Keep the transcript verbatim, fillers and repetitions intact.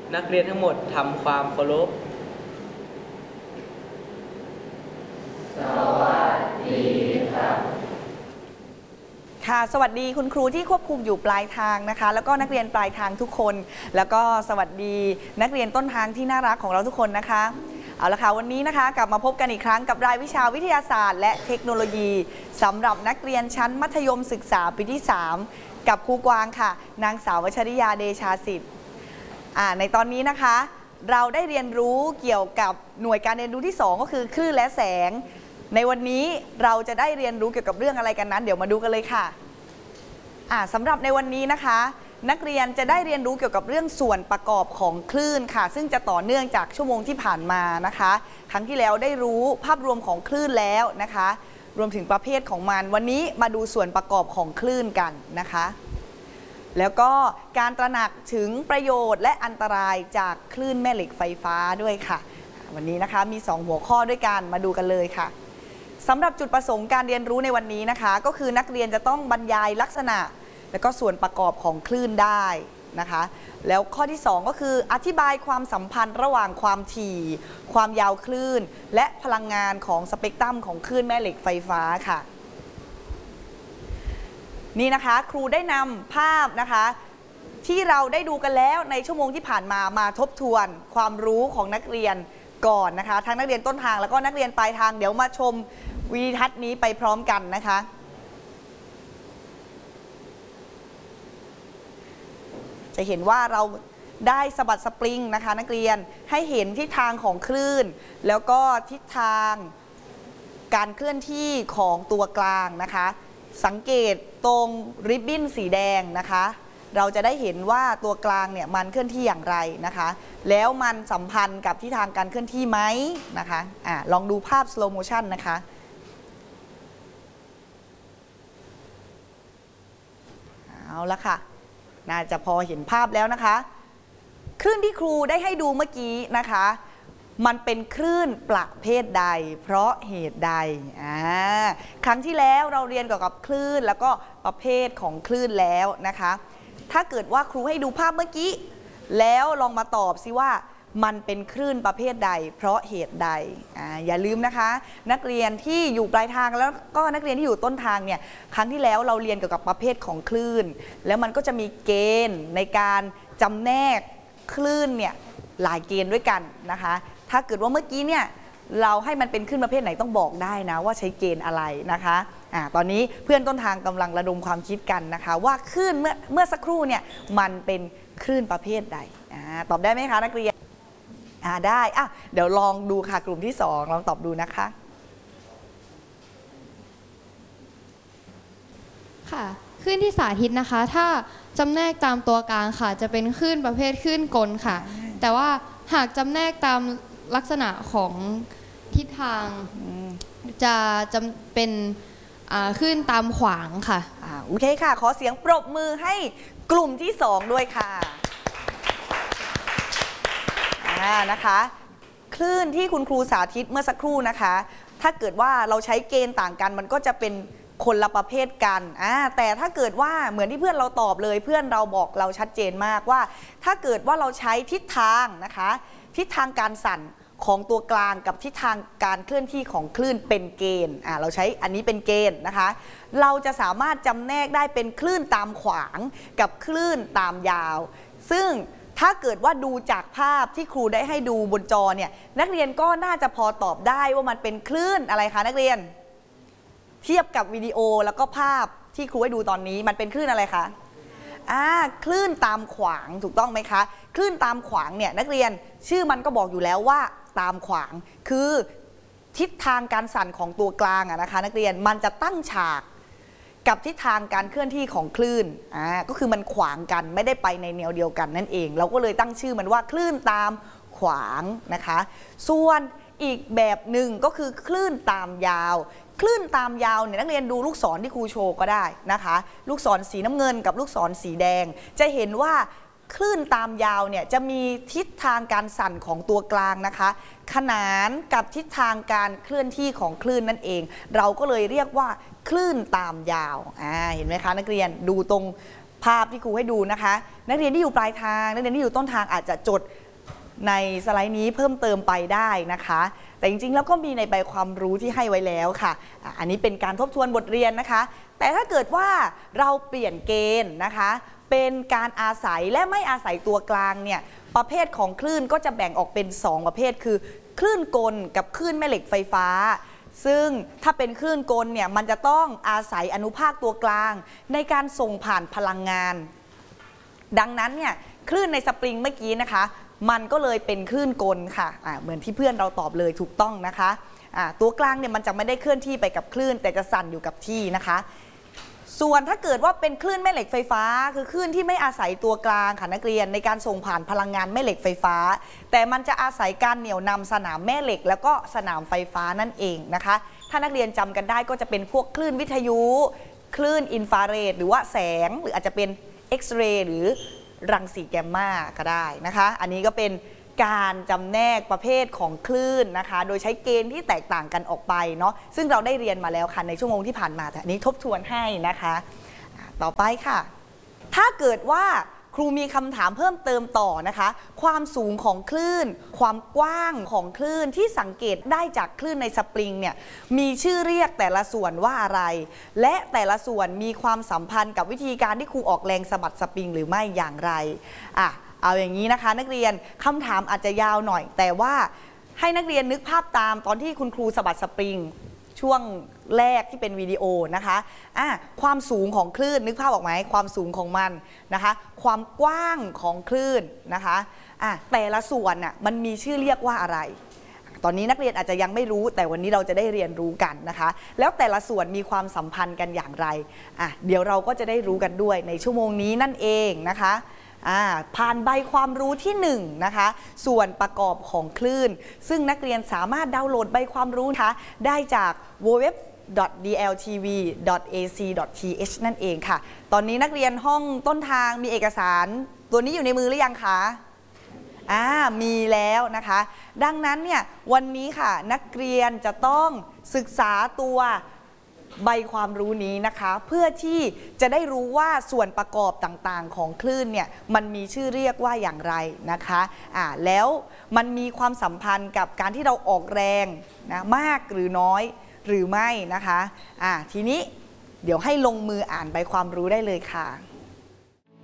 นักเรียนทั้งหมดทำความเคารพสวัสดีครับค่ะสวัสดีคุณครูที่ควบคุมอยู่ปลายทางนะคะแล้วก็นักเรียนปลายทางทุกคนแล้วก็สวัสดีนักเรียนต้นทางที่น่ารักของเราทุกคนนะคะเอาละค่ะวันนี้นะคะกลับมาพบกันอีกครั้งกับรายวิชาวิทยาศาสตร์และเทคโนโลยีสำหรับนักเรียนชั้นมัธยมศึกษาปีที่สามกับครูกวางค่ะนางสาววชริยาเดชาสิทธิ์ในตอนนี้นะคะเราได้เรียนรู้เกี่ยวกับหน่วยการเรียนรู้ที่สองก็คือคลื่นและแสงในวันนี้เราจะได้เรียนรู้เกี่ยวกับเรื่องอะไรกันนั้นเดี๋ยวมาดูกันเลยค่ะสำหรับในวันนี้นะคะนักเรียนจะได้เรียนรู้เกี่ยวกับเรื่องส่วนประกอบของคลื่นค่ะซึ่งจะต่อเนื่องจากชั่วโมงที่ผ่านมานะคะครั้งที่แล้วได้รู้ภาพรวมของคลื่นแล้วนะคะรวมถึงประเภทของมันวันนี้มาดูส่วนประกอบของคลื่นกันนะคะแล้วก็การตระหนักถึงประโยชน์และอันตรายจากคลื่นแม่เหล็กไฟฟ้าด้วยค่ะวันนี้นะคะมีสองหัวข้อด้วยกันมาดูกันเลยค่ะสำหรับจุดประสงค์การเรียนรู้ในวันนี้นะคะก็คือนักเรียนจะต้องบรรยายลักษณะและก็ส่วนประกอบของคลื่นได้นะคะแล้วข้อที่สองก็คืออธิบายความสัมพันธ์ระหว่างความถี่ความยาวคลื่นและพลังงานของสเปกตรัมของคลื่นแม่เหล็กไฟฟ้าค่ะนี่นะคะครูได้นำภาพนะคะที่เราได้ดูกันแล้วในชั่วโมงที่ผ่านมามาทบทวนความรู้ของนักเรียนก่อนนะคะทั้งนักเรียนต้นทางแล้วก็นักเรียนปลายทางเดี๋ยวมาชมวิดีทัศน์นี้ไปพร้อมกันนะคะจะเห็นว่าเราได้สะบัดสปริงนะคะนักเรียนให้เห็นทิศทางของคลื่นแล้วก็ทิศทางการเคลื่อนที่ของตัวกลางนะคะสังเกตตรงริบบิ้นสีแดงนะคะเราจะได้เห็นว่าตัวกลางเนี่ยมันเคลื่อนที่อย่างไรนะคะแล้วมันสัมพันธ์กับทิศทางการเคลื่อนที่ไหมนะคะอ่ะลองดูภาพ slow motion นะคะเอาละค่ะน่าจะพอเห็นภาพแล้วนะคะคลื่นที่ครูได้ให้ดูเมื่อกี้นะคะมันเป็นคลื่นประเภทใดเพราะเหตุใดอ่าครั้งที่แล้วเราเรียนเกี่ยวกับคลื่นแล้วก็ประเภทของคลื่นแล้วนะคะถ้าเกิดว่าครูให้ดูภาพเมื่อกี้แล้วลองมาตอบซิว่ามันเป็นคลื่นประเภทใดเพราะเหตุใดอ่าอย่าลืมนะคะนักเรียนที่อยู่ปลายทางแล้วก็นักเรียนที่อยู่ต้นทางเนี่ยครั้งที่แล้วเราเรียนเกี่ยวกับประเภทของคลื่นแล้วมันก็จะมีเกณฑ์ในการจำแนกคลื่นเนี่ยหลายเกณฑ์ด้วยกันนะคะถ้าเกิดว่าเมื่อกี้เนี่ยเราให้มันเป็นคลื่นประเภทไหนต้องบอกได้นะว่าใช้เกณฑ์อะไรนะคะอ่าตอนนี้เพื่อนต้นทางกำลังระดมความคิดกันนะคะว่าคลื่นเมื่อเมื่อสักครู่เนี่ยมันเป็นคลื่นประเภทใดอ่าตอบได้ไหมคะนักเรียนอ่าได้อ่ะเดี๋ยวลองดูค่ะกลุ่มที่สองลองตอบดูนะคะค่ะคลื่นที่สาธิตนะคะถ้าจำแนกตามตัวกลางค่ะจะเป็นคลื่นประเภทคลื่นกลค่ะแต่ว่าหากจำแนกตามลักษณะของทิศทางจะจำเป็นคลื่นตามขวางค่ะโอเคค่ะขอเสียงปรบมือให้กลุ่มที่สองด้วยค่ะนะคะคลื่นที่คุณครูสาธิตเมื่อสักครู่นะคะถ้าเกิดว่าเราใช้เกณฑ์ต่างกันมันก็จะเป็นคนละประเภทกันแต่ถ้าเกิดว่าเหมือนที่เพื่อนเราตอบเลยเพื่อนเราบอกเราชัดเจนมากว่าถ้าเกิดว่าเราใช้ทิศทางนะคะทิศทางการสั่นของตัวกลางกับทิศทางการเคลื่อนที่ของคลื่นเป็นเกณฑ์อ่าเราใช้อันนี้เป็นเกณฑ์นะคะเราจะสามารถจำแนกได้เป็นคลื่นตามขวางกับคลื่นตามยาวซึ่งถ้าเกิดว่าดูจากภาพที่ครูได้ให้ดูบนจอเนี่ยนักเรียนก็น่าจะพอตอบได้ว่ามันเป็นคลื่นอะไรคะนักเรียนเทียบกับวิดีโอแล้วก็ภาพที่ครูให้ดูตอนนี้มันเป็นคลื่นอะไรคะอ่าคลื่นตามขวางถูกต้องไหมคะคลื่นตามขวางเนี่ยนักเรียนชื่อมันก็บอกอยู่แล้วว่าตามขวางคือทิศทางการสั่นของตัวกลางอะนะคะนักเรียนมันจะตั้งฉากกับทิศทางการเคลื่อนที่ของคลื่นอ่าก็คือมันขวางกันไม่ได้ไปในแนวเดียวกันนั่นเองเราก็เลยตั้งชื่อมันว่าคลื่นตามขวางนะคะส่วนอีกแบบหนึ่งก็คือคลื่นตามยาวคลื่นตามยาวเนี่ยนักเรียนดูลูกศรที่ครูโชว์ก็ได้นะคะลูกศรสีน้ำเงินกับลูกศรสีแดงจะเห็นว่าคลื่นตามยาวเนี่ยจะมีทิศทางการสั่นของตัวกลางนะคะขนานกับทิศทางการเคลื่อนที่ของคลื่นนั่นเองเราก็เลยเรียกว่าคลื่นตามยาวอ่าเห็นไหมคะนักเรียนดูตรงภาพที่ครูให้ดูนะคะ นักเรียนที่อยู่ปลายทางนักเรียนที่อยู่ต้นทางอาจจะจดในสไลด์นี้เพิ่มเติมไปได้นะคะแต่จริงๆแล้วก็มีในใบความรู้ที่ให้ไว้แล้วค่ะอันนี้เป็นการทบทวนบทเรียนนะคะแต่ถ้าเกิดว่าเราเปลี่ยนเกณฑ์นะคะเป็นการอาศัยและไม่อาศัยตัวกลางเนี่ยประเภทของคลื่นก็จะแบ่งออกเป็นสองประเภทคือคลื่นกลกับคลื่นแม่เหล็กไฟฟ้าซึ่งถ้าเป็นคลื่นกลเนี่ยมันจะต้องอาศัยอนุภาคตัวกลางในการส่งผ่านพลังงานดังนั้นเนี่ยคลื่นในสปริงเมื่อกี้นะคะมันก็เลยเป็นคลื่นกลค่ะะเหมือนที่เพื่อนเราตอบเลยถูกต้องนะคะะตัวกลางเนี่ยมันจะไม่ได้เคลื่อนที่ไปกับคลื่นแต่จะสั่นอยู่กับที่นะคะส่วนถ้าเกิดว่าเป็นคลื่นแม่เหล็กไฟฟ้าคือคลื่นที่ไม่อาศัยตัวกลางค่ะนักเรียนในการส่งผ่านพลังงานแม่เหล็กไฟฟ้าแต่มันจะอาศัยการเหนี่ยวนำสนามแม่เหล็กแล้วก็สนามไฟฟ้านั่นเองนะคะถ้านักเรียนจำกันได้ก็จะเป็นพวกคลื่นวิทยุคลื่นอินฟราเรดหรือว่าแสงหรืออาจจะเป็นเอ็กซเรย์หรือรังสีแกมมาก็ได้นะคะอันนี้ก็เป็นการจำแนกประเภทของคลื่นนะคะโดยใช้เกณฑ์ที่แตกต่างกันออกไปเนาะซึ่งเราได้เรียนมาแล้วค่ะในชั่วโมงที่ผ่านมาแต่อันนี้ทบทวนให้นะคะต่อไปค่ะถ้าเกิดว่าครูมีคำถามเพิ่มเติมต่อนะคะความสูงของคลื่นความกว้างของคลื่นที่สังเกตได้จากคลื่นในสปริงเนี่ยมีชื่อเรียกแต่ละส่วนว่าอะไรและแต่ละส่วนมีความสัมพันธ์กับวิธีการที่ครูออกแรงสะบัดสปริงหรือไม่อย่างไรอ่ะเอาอย่างนี้นะคะนักเรียนคำถามอาจจะยาวหน่อยแต่ว่าให้นักเรียนนึกภาพตามตอนที่คุณครูสะบัดสปริงช่วงแรกที่เป็นวิดีโอนะคะอ่ะความสูงของคลื่นนึกภาพออกไหมความสูงของมันนะคะความกว้างของคลื่นนะคะอ่ะแต่ละส่วนน่ะมันมีชื่อเรียกว่าอะไรตอนนี้นักเรียนอาจจะยังไม่รู้แต่วันนี้เราจะได้เรียนรู้กันนะคะแล้วแต่ละส่วนมีความสัมพันธ์กันอย่างไรอ่ะเดี๋ยวเราก็จะได้รู้กันด้วยในชั่วโมงนี้นั่นเองนะคะผ่านใบความรู้ที่หนึ่งนะคะส่วนประกอบของคลื่นซึ่งนักเรียนสามารถดาวน์โหลดใบความรู้นะคะได้จาก ดับเบิลยู ดับเบิลยู ดับเบิลยู ดอท ดี แอล ที วี ดอท เอ ซี ดอท ที เอช นั่นเองค่ะตอนนี้นักเรียนห้องต้นทางมีเอกสารตัวนี้อยู่ในมือหรือยังคะอ่ามีแล้วนะคะดังนั้นเนี่ยวันนี้ค่ะนักเรียนจะต้องศึกษาตัวใบความรู้นี้นะคะเพื่อที่จะได้รู้ว่าส่วนประกอบต่างๆของคลื่นเนี่ยมันมีชื่อเรียกว่าอย่างไรนะคะอ่าแล้วมันมีความสัมพันธ์กับการที่เราออกแรงนะมากหรือน้อยหรือไม่นะคะอ่าทีนี้เดี๋ยวให้ลงมืออ่านใบความรู้ได้เลยค่ะ